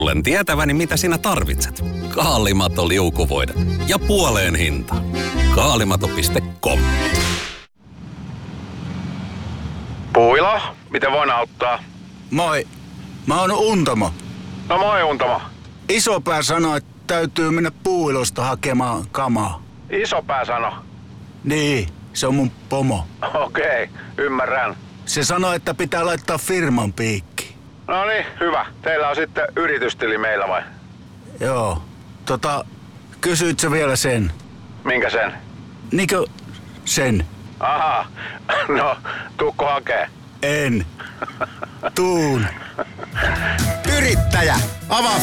Luulen tietäväni, mitä sinä tarvitset. Kaalimato liukuvoide ja puoleen hinta. Kaalimato.com. Puilo, miten voin auttaa? Moi, mä oon Untamo. No moi Untamo. Isopää sanoi, että täytyy mennä Puuilosta hakemaan kamaa. Isopää sano. Niin, se on mun pomo. Okei, ymmärrän. Se sanoi, että pitää laittaa firman piikki. No niin, hyvä. Teillä on sitten yritystili meillä vai? Joo, kysyit sä vielä sen? Minkä sen? Niinkö sen? Aha, no tuukko hakee? En. Tuun. Yrittäjä, avaa